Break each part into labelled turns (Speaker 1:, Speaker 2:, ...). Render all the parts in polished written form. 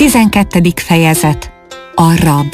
Speaker 1: 12. fejezet. A rab.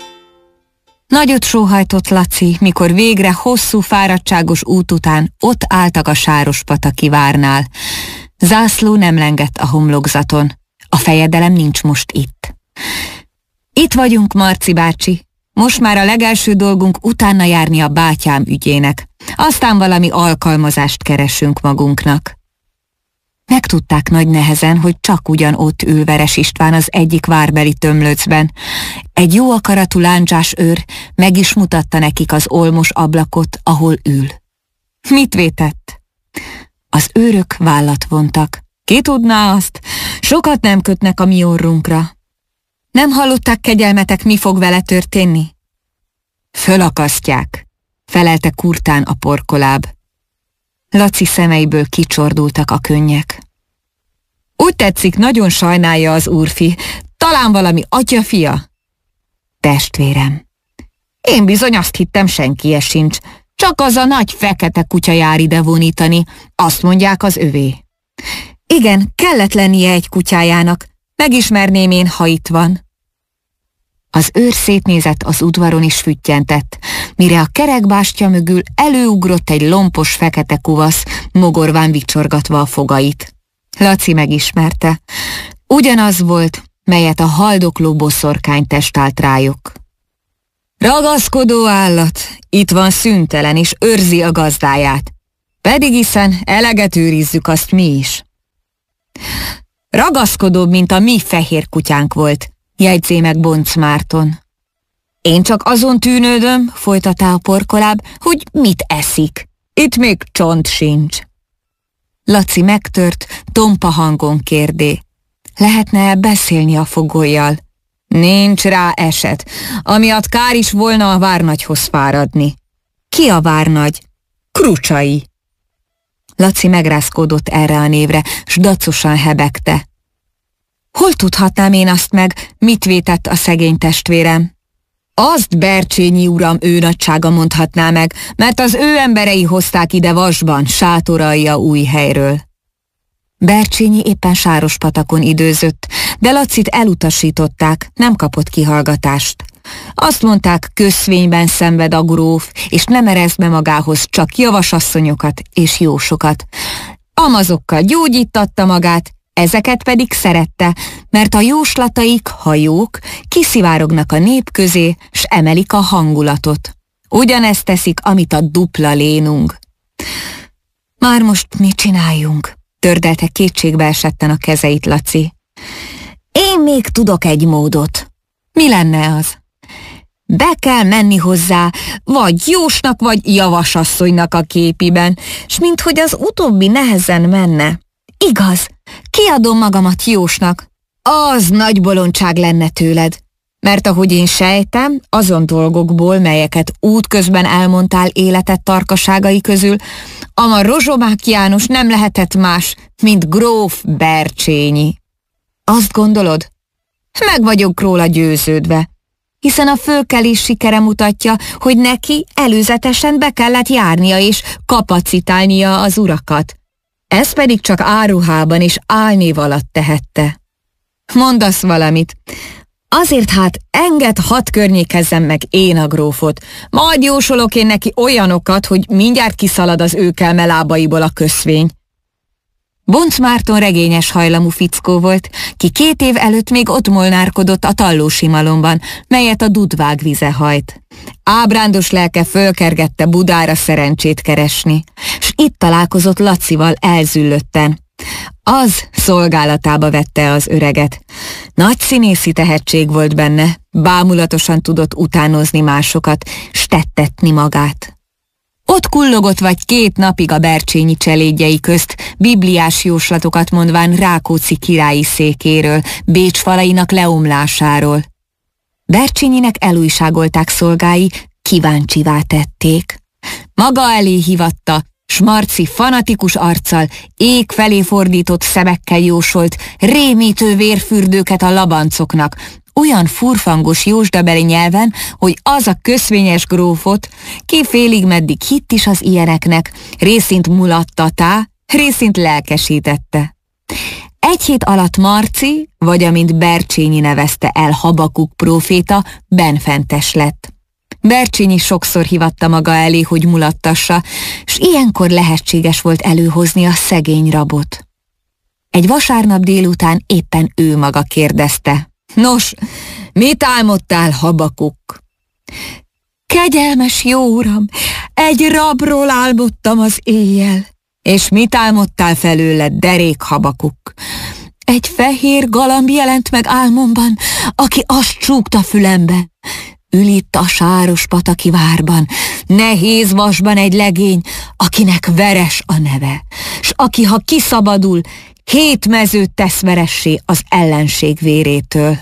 Speaker 1: Nagyot sóhajtott Laci, mikor végre hosszú fáradtságos út után ott álltak a Sárospataki várnál. Zászló nem lengett a homlokzaton. A fejedelem nincs most itt. Itt vagyunk, Marci bácsi. Most már a legelső dolgunk utána járni a bátyám ügyének. Aztán valami alkalmazást keresünk magunknak. Megtudták nagy nehezen, hogy csak ugyanott ül Veres István az egyik várbeli tömlöcben. Egy jó akaratú lándzsás őr meg is mutatta nekik az olmos ablakot, ahol ül. Mit vétett? Az őrök vállat vontak. Ki tudná azt? Sokat nem kötnek a mi orrunkra. Nem hallották, kegyelmetek, mi fog vele történni? Fölakasztják, felelte kurtán a porkoláb. Laci szemeiből kicsordultak a könnyek. Úgy tetszik, nagyon sajnálja az úrfi. Talán valami atyafia? Testvérem. Én bizony azt hittem, senkie sincs. Csak az a nagy fekete kutya jár ide vonítani. Azt mondják, az övé. Igen, kellett lennie egy kutyájának. Megismerném én, ha itt van. Az őr szétnézett az udvaron is füttyentett, mire a kerekbástya mögül előugrott egy lompos fekete kuvasz, mogorván vicsorgatva a fogait. Laci megismerte. Ugyanaz volt, melyet a haldokló boszorkány testált rájuk. Ragaszkodó állat, itt van szüntelen és őrzi a gazdáját. Pedig hiszen eleget őrizzük azt mi is. Ragaszkodóbb, mint a mi fehér kutyánk volt, jegyzé meg Bonc Márton. Én csak azon tűnődöm, folytatta a porkoláb, hogy mit eszik. Itt még csont sincs. Laci megtört, tompa hangon kérdé. Lehetne beszélni a fogollyal? Nincs rá eset, amiatt kár is volna a várnagyhoz fáradni. Ki a várnagy? Krucsai. Laci megrázkódott erre a névre, s dacosan hebegte. Hol tudhatnám én azt meg, mit vétett a szegény testvérem? Azt Bercsényi uram őnagysága mondhatná meg, mert az ő emberei hozták ide vasban, sátorai új helyről. Bercsényi éppen Sárospatakon időzött, de Lacit elutasították, nem kapott kihallgatást. Azt mondták, köszvényben szenved a gróf, és nem eresz be magához csak javasasszonyokat és jósokat. Amazokkal gyógyítatta magát, ezeket pedig szerette, mert a jóslataik, ha jók, kiszivárognak a nép közé, s emelik a hangulatot. Ugyanezt teszik, amit a dupla lénunk. Már most mit csináljunk? Tördelte kétségbe esetten a kezeit Laci. Én még tudok egy módot. Mi lenne az? Be kell menni hozzá, vagy jósnak, vagy javasasszonynak a képiben, s minthogy az utóbbi nehezen menne. Igaz, kiadom magamat jósnak. Az nagy bolondság lenne tőled, mert ahogy én sejtem, azon dolgokból, melyeket útközben elmondtál életed tarkaságai közül, a Rozsomák János nem lehetett más, mint gróf Bercsényi. Azt gondolod? Meg vagyok róla győződve, hiszen a fölkelés sikere mutatja, hogy neki előzetesen be kellett járnia és kapacitálnia az urakat. Ez pedig csak áruhában és álnév alatt tehette. Mondasz valamit. Azért hát engedd, hadd környékezzem meg én a grófot. Majd jósolok én neki olyanokat, hogy mindjárt kiszalad az őkelme lábaiból a köszvény. Bonc Márton regényes hajlamú fickó volt, ki 2 év előtt még ott molnárkodott a Tallósi malomban, melyet a Dudvág vize hajt. Ábrándos lelke fölkergette Budára szerencsét keresni, s itt találkozott Lacival elzüllötten. Az szolgálatába vette az öreget. Nagy színészi tehetség volt benne, bámulatosan tudott utánozni másokat, s tettetni magát. Ott kullogott vagy 2 napig a Bercsényi cselédjei közt, bibliás jóslatokat mondván Rákóczi királyi székéről, Bécs falainak leomlásáról. Bercsényinek elújságolták szolgái, kíváncsivá tették. Maga elé hívatta, s Marci fanatikus arccal, ég felé fordított szemekkel jósolt rémítő vérfürdőket a labancoknak, olyan furfangos jósdabeli nyelven, hogy az a köszvényes grófot, ki félig meddig hitt is az ilyeneknek, részint mulattatá, részint lelkesítette. Egy hét alatt Marci, vagy amint Bercsényi nevezte el Habakuk próféta, benfentes lett. Bercsényi sokszor hívatta maga elé, hogy mulattassa, s ilyenkor lehetséges volt előhozni a szegény rabot. Egy vasárnap délután éppen ő maga kérdezte: Nos, mit álmodtál, Habakuk? Kegyelmes jó uram, egy rabról álmodtam az éjjel. És mit álmodtál felőled, derék Habakuk? Egy fehér galamb jelent meg álmomban, aki azt csúgta fülembe: ül itt a sáros pataki várban, nehéz vasban egy legény, akinek Veres a neve, s aki, ha kiszabadul, 7 mezőt tesz veressé az ellenség vérétől.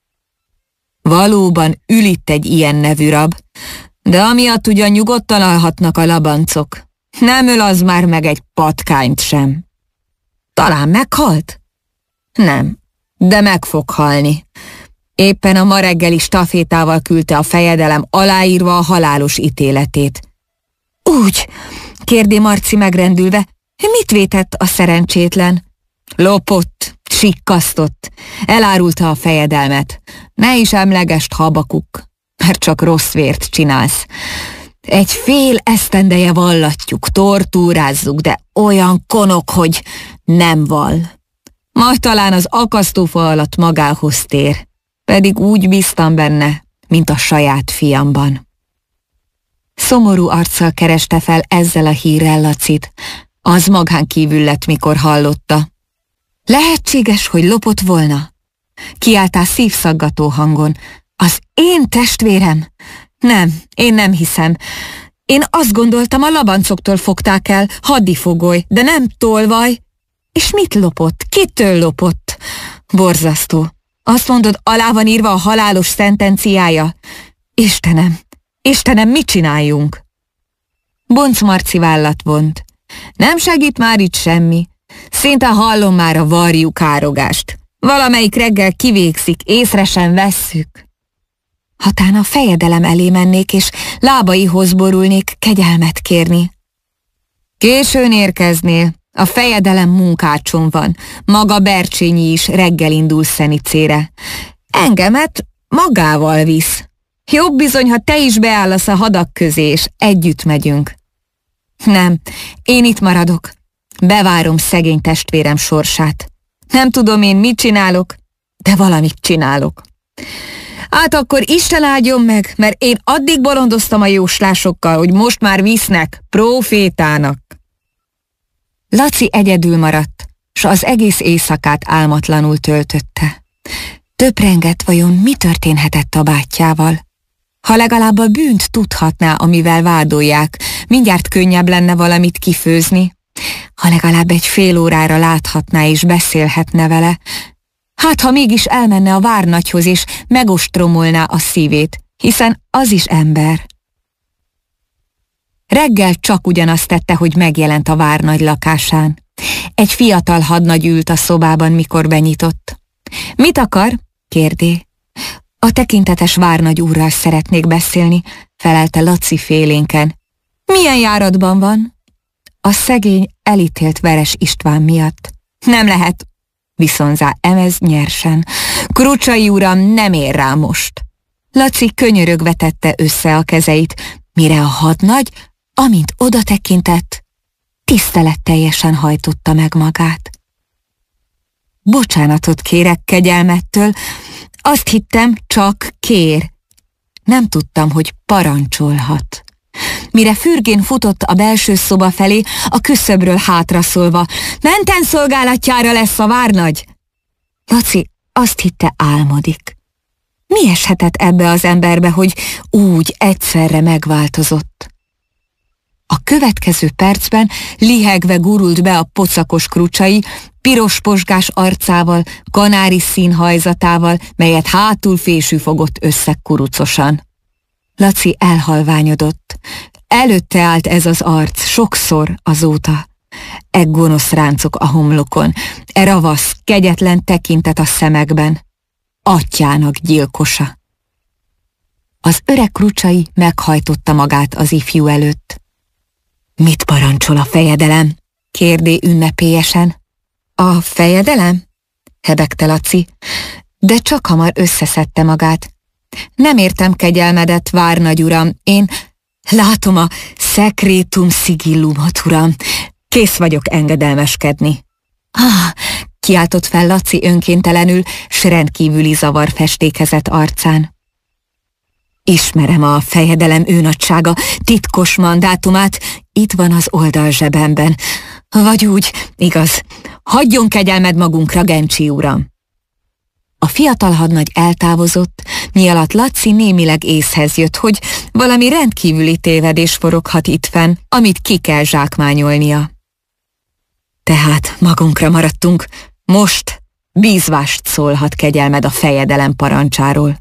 Speaker 1: Valóban ül itt egy ilyen nevű rab, de amiatt ugyan nyugodtan alhatnak a labancok. Nem öl az már meg egy patkányt sem. Talán meghalt? Nem, de meg fog halni. Éppen a ma reggeli stafétával küldte a fejedelem aláírva a halálos ítéletét. Úgy, kérdi Marci megrendülve, mit vétett a szerencsétlen? Lopott, sikkasztott, elárulta a fejedelmet. Ne is emlegest, Habakuk, mert csak rossz vért csinálsz. Egy fél esztendeje vallatjuk, tortúrázzuk, de olyan konok, hogy nem vall. Majd talán az akasztófa alatt magához tér, pedig úgy bíztam benne, mint a saját fiamban. Szomorú arccal kereste fel ezzel a hírrel Lacit. Az magán kívül lett, mikor hallotta. Lehetséges, hogy lopott volna? Kiáltál szívszaggató hangon. Az én testvérem? Nem, én nem hiszem. Én azt gondoltam, a labancoktól fogták el, haddifogoly, de nem tolvaj. És mit lopott? Kitől lopott? Borzasztó. Azt mondod, alá van írva a halálos szentenciája? Istenem, mit csináljunk? Bonc Marci vállat vont. Nem segít már itt semmi. Szinte hallom már a varjú károgást. Valamelyik reggel kivégzik, észre sem vesszük. Hatán a fejedelem elé mennék, és lábaihoz borulnék kegyelmet kérni. Későn érkeznél, a fejedelem munkácson van, maga Bercsényi is reggel indul Szenicére. Engemet magával visz. Jobb bizony, ha te is beállasz a hadak közé, és együtt megyünk. Nem, én itt maradok. Bevárom szegény testvérem sorsát. Nem tudom én, mit csinálok, de valamit csinálok. Hát akkor Isten áldjon meg, mert én addig bolondoztam a jóslásokkal, hogy most már visznek prófétának. Laci egyedül maradt, s az egész éjszakát álmatlanul töltötte. Töprengett, vajon mi történhetett a bátyjával. Ha legalább a bűnt tudhatná, amivel vádolják, mindjárt könnyebb lenne valamit kifőzni. Ha legalább egy fél órára láthatná és beszélhetne vele, hát ha mégis elmenne a várnagyhoz és megostromolná a szívét, hiszen az is ember. Reggel csak ugyanazt tette, hogy megjelent a várnagy lakásán. Egy fiatal hadnagy ült a szobában, mikor benyitott. Mit akar? kérdé. A tekintetes várnagy úrral szeretnék beszélni, felelte Laci félénken. Milyen járatban van? A szegény elítélt Veres István miatt. Nem lehet, viszonzá emez nyersen. Krucsai uram nem ér rá most. Laci könyörögve tette össze a kezeit, mire a hadnagy, amint oda tekintett, tiszteletteljesen hajtotta meg magát. Bocsánatot kérek kegyelmettől, azt hittem, csak kér. Nem tudtam, hogy parancsolhat. Mire fürgén futott a belső szoba felé, a küszöbről hátraszólva, menten szolgálatjára lesz a várnagy. Laci azt hitte, álmodik. Mi eshetett ebbe az emberbe, hogy úgy egyszerre megváltozott? A következő percben lihegve gurult be a pocakos Krucsai, piros posgás arcával, kanári színhajzatával, melyet hátul fésű fogott össze kurucosan. Laci elhalványodott. Előtte állt ez az arc sokszor azóta. Gonosz ráncok a homlokon, ravasz, kegyetlen tekintet a szemekben. Atyának gyilkosa. Az öreg Krucsai meghajtotta magát az ifjú előtt. Mit parancsol a fejedelem? kérdé ünnepélyesen. A fejedelem? hebegte Laci, de csak hamar összeszedte magát. Nem értem kegyelmedet, várnagy uram, én látom a secretum sigillumot, uram. Kész vagyok engedelmeskedni. Kiáltott fel Laci önkéntelenül, s rendkívüli zavar festékezett arcán. Ismerem a fejedelem őnagysága titkos mandátumát, itt van az oldalzsebemben. Vagy úgy, igaz, hagyjon kegyelmed magunkra, Gencsi uram. A fiatal hadnagy eltávozott, mi alatt Laci némileg észhez jött, hogy valami rendkívüli tévedés foroghat itt fenn, amit ki kell zsákmányolnia. Tehát magunkra maradtunk, most bízvást szólhat kegyelmed a fejedelem parancsáról.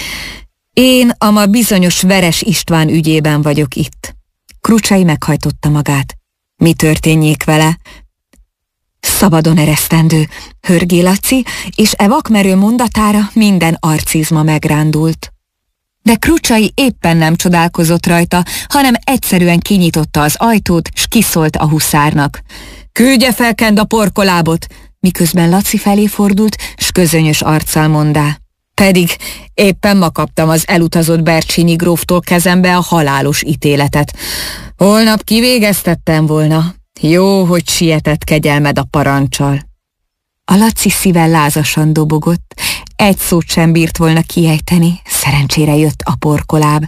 Speaker 1: Én a ma bizonyos Veres István ügyében vagyok itt. Krucsai meghajtotta magát. Mi történjék vele? Szabadon eresztendő, hörgé Laci, és e vakmerő mondatára minden arcizma megrándult. De Krucsai éppen nem csodálkozott rajta, hanem egyszerűen kinyitotta az ajtót, s kiszólt a huszárnak. Küldje fel Kend a porkolábot, miközben Laci felé fordult, s közönyös arccal mondá. Pedig éppen ma kaptam az elutazott Bercsényi gróftól kezembe a halálos ítéletet. Holnap kivégeztettem volna. Jó, hogy sietett kegyelmed a parancsal. A Laci szíve lázasan dobogott, egy szót sem bírt volna kiejteni, szerencsére jött a porkoláb.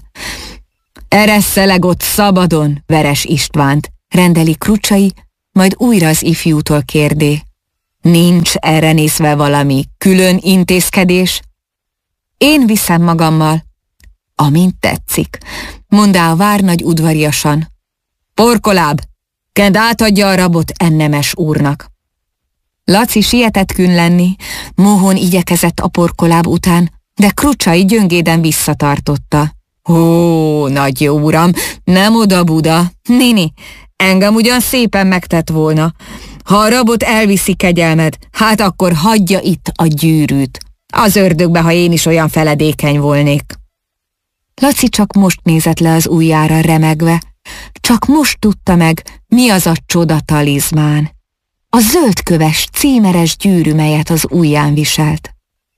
Speaker 1: Eressze ott szabadon, Veres Istvánt, rendeli Krucsai, majd újra az ifjútól kérdé. Nincs erre nézve valami külön intézkedés? Én viszem magammal, amint tetszik, mondá a várnagy udvariasan. Porkoláb, Kend átadja a rabot ennemes úrnak. Laci sietett kün lenni, mohón igyekezett a porkoláb után, de Krucsai gyöngéden visszatartotta. Ó, nagy jó uram, nem oda Buda, Nini, engem ugyan szépen megtett volna. Ha a rabot elviszi kegyelmed, hát akkor hagyja itt a gyűrűt. Az ördögbe, ha én is olyan feledékeny volnék. Laci csak most nézett le az ujjára remegve, csak most tudta meg, mi az a csoda talizmán. A zöldköves, címeres gyűrű, melyet az ujján viselt.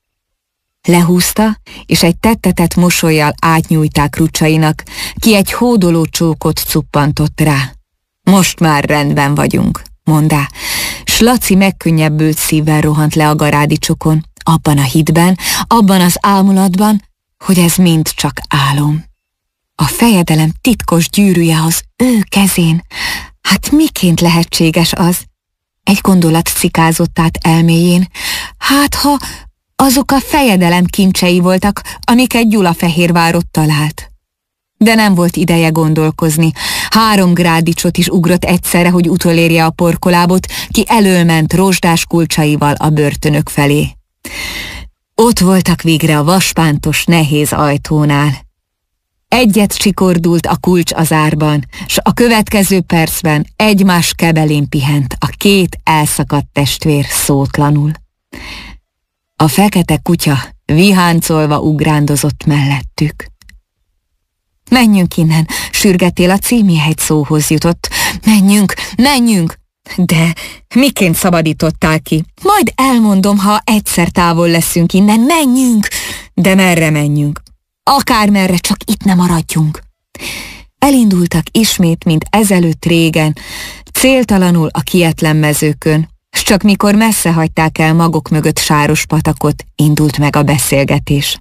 Speaker 1: Lehúzta, és egy tettetett mosollyal átnyújták Krucsainak, ki egy hódoló csókot cuppantott rá. Most már rendben vagyunk, mondá, s Laci megkönnyebbült szívvel rohant le a garádicsokon, abban a hitben, abban az ámulatban, hogy ez mind csak álom. A fejedelem titkos gyűrűje az ő kezén. Hát miként lehetséges az? Egy gondolat cikázott át elméjén. Hát ha azok a fejedelem kincsei voltak, amiket Gyulafehérvárott talált. De nem volt ideje gondolkozni. 3 grádicsot is ugrott egyszerre, hogy utolérje a porkolábot, ki elölment rozsdás kulcsaival a börtönök felé. Ott voltak végre a vaspántos, nehéz ajtónál. Egyet csikordult a kulcs az árban, s a következő percben egymás kebelén pihent a 2 elszakadt testvér szótlanul. A fekete kutya viháncolva ugrándozott mellettük. Menjünk innen, sürgettél a címjehegy szóhoz jutott. Menjünk, menjünk! De miként szabadítottál ki? Majd elmondom, ha egyszer távol leszünk innen. Menjünk! De merre menjünk? Akármerre, csak itt ne maradjunk. Elindultak ismét, mint ezelőtt régen, céltalanul a kietlen mezőkön, s csak mikor messze hagyták el maguk mögött sáros patakot, indult meg a beszélgetés.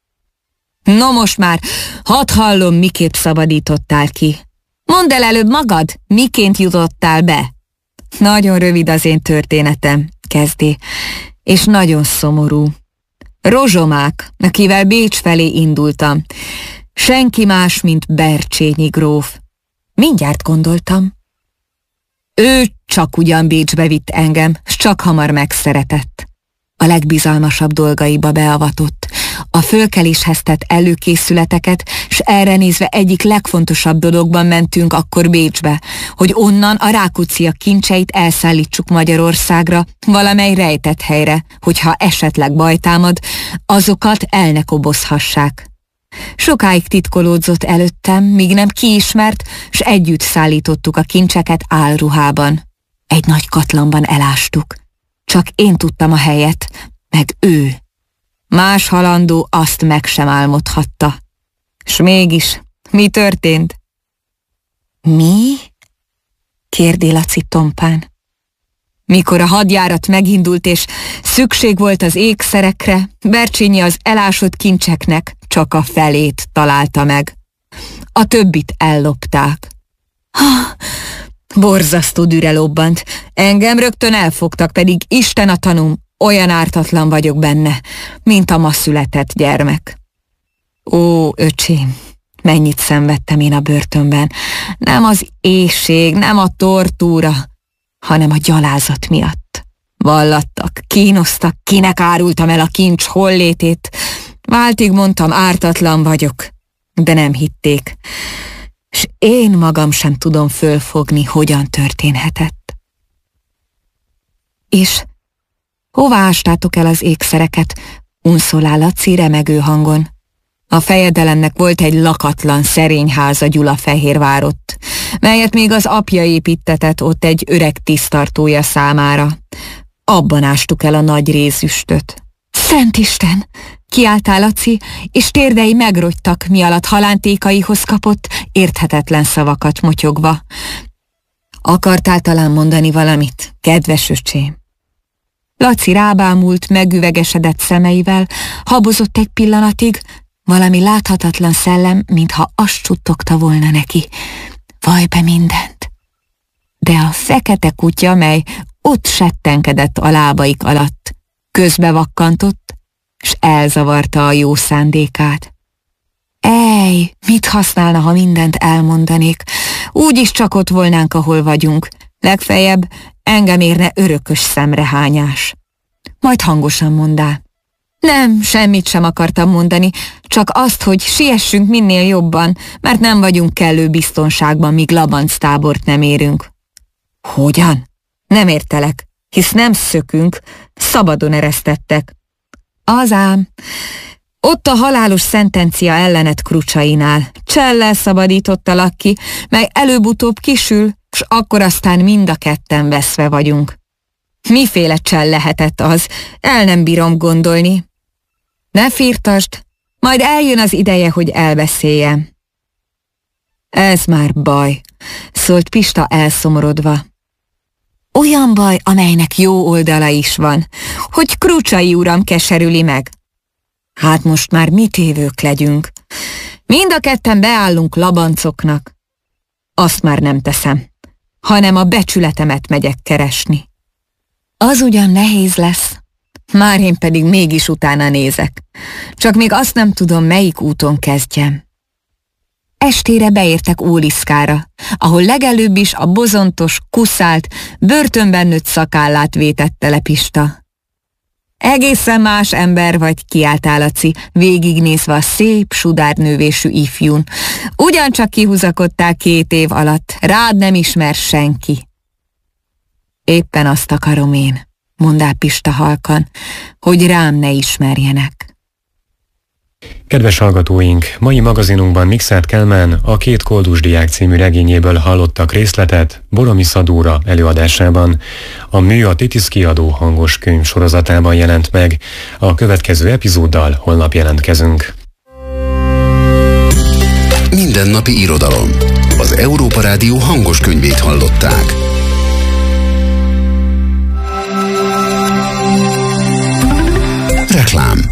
Speaker 1: No most már, hadd hallom, miképp szabadítottál ki. Mondd el előbb magad, miként jutottál be. Nagyon rövid az én történetem, kezdé, és nagyon szomorú. Rozsomák, akivel Bécs felé indultam. Senki más, mint Bercsényi gróf. Mindjárt gondoltam. Ő csak ugyan Bécsbe vitt engem, s csak hamar megszeretett. A legbizalmasabb dolgaiba beavatott, a fölkeléshez tett előkészületeket, s erre nézve egyik legfontosabb dologban mentünk akkor Bécsbe, hogy onnan a Rákócziak kincseit elszállítsuk Magyarországra, valamely rejtett helyre, hogyha esetleg baj támad, azokat el ne kobozhassák. Sokáig titkolódzott előttem, míg nem kiismert, s együtt szállítottuk a kincseket álruhában. Egy nagy katlanban elástuk. Csak én tudtam a helyet, meg ő. Más halandó azt meg sem álmodhatta. S mégis, mi történt? Mi? Kérdi Laci tompán. Mikor a hadjárat megindult és szükség volt az ékszerekre, Bercsényi az elásott kincseknek csak a felét találta meg. A többit ellopták. Borzasztó düre lobbant. Engem rögtön elfogtak, pedig Isten a tanúm, olyan ártatlan vagyok benne, mint a ma született gyermek. Ó, öcsém, mennyit szenvedtem én a börtönben. Nem az éhség, nem a tortúra, hanem a gyalázat miatt. Vallattak, kínoztak, kinek árultam el a kincs hollétét. Váltig mondtam, ártatlan vagyok, de nem hitték. S én magam sem tudom fölfogni, hogyan történhetett. És hová ástátok el az ékszereket? Unszolá Laci remegő hangon. A fejedelemnek volt egy lakatlan, szerény háza Gyulafehérvárott, melyet még az apja építtetett ott egy öreg tisztartója számára. Abban ástuk el a nagy rézüstöt. Szent Isten! Kiáltál Laci, és térdei megrogytak, mi alatt halántékaihoz kapott, érthetetlen szavakat motyogva. Akartál talán mondani valamit, kedves öcsém? Laci rábámult, megüvegesedett szemeivel, habozott egy pillanatig, valami láthatatlan szellem, mintha azt suttogta volna neki. Vaj be mindent! De a fekete kutya, mely ott settenkedett a lábaik alatt, közbevakkantott, s elzavarta a jó szándékát. Ej, mit használna, ha mindent elmondanék? Úgyis csak ott volnánk, ahol vagyunk. Legfeljebb engem érne örökös szemrehányás. Majd hangosan mondá. Nem, semmit sem akartam mondani, csak azt, hogy siessünk minél jobban, mert nem vagyunk kellő biztonságban, míg Labanc tábort nem érünk. Hogyan? Nem értelek, hisz nem szökünk, szabadon eresztettek. Az ám. Ott a halálos szentencia ellenet Krucsainál. Csellel szabadítottalak ki, mely előbb-utóbb kisül, s akkor aztán mind a ketten veszve vagyunk. Miféle csell lehetett az? El nem bírom gondolni. Ne firtasd, majd eljön az ideje, hogy elbeszéljem. Ez már baj, szólt Pista elszomorodva. Olyan baj, amelynek jó oldala is van, hogy Krucsai uram keserüli meg. Hát most már mi tévők legyünk. Mind a ketten beállunk Labancoknak. Azt már nem teszem, hanem a becsületemet megyek keresni. Az ugyan nehéz lesz, már én pedig mégis utána nézek. Csak még azt nem tudom, melyik úton kezdjem. Estére beértek Óliszkára, ahol legelőbb is a bozontos, kuszált, börtönben nőtt szakállát vétette le Pista. Egészen más ember vagy, kiáltál Laci, végignézve a szép, sudárnővésű ifjún. Ugyancsak kihúzakodtál 2 év alatt, rád nem ismer senki. Éppen azt akarom én, mondá Pista halkan, hogy rám ne ismerjenek.
Speaker 2: Kedves hallgatóink, mai magazinunkban Mikszáth Kálmán a 2 koldus diák című regényéből hallottak részletet Boromi Szadóra előadásában. A Mű a Titisz kiadó hangos könyv sorozatában jelent meg. A következő epizóddal holnap jelentkezünk.
Speaker 3: Mindennapi irodalom. Az Európa Rádió hangos könyvét hallották. Reklám.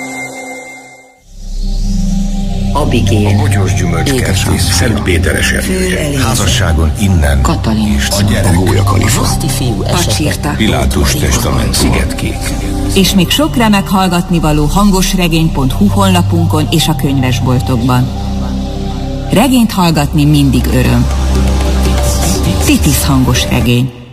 Speaker 4: Abigail,
Speaker 5: a Bogyós Gyümölcskerti, Szent Péter eseménye, házasságon innen,
Speaker 4: Katalin,
Speaker 5: a gyerek,
Speaker 3: A Gólya Kalifa,
Speaker 4: Roszti fiú
Speaker 1: Pacsirta.
Speaker 5: Pilátus testament, Szigetkék.
Speaker 1: És még sok remek hallgatnivaló hangosregény.hu honlapunkon és a könyvesboltokban. Regényt hallgatni mindig öröm. Titisz hangos regény.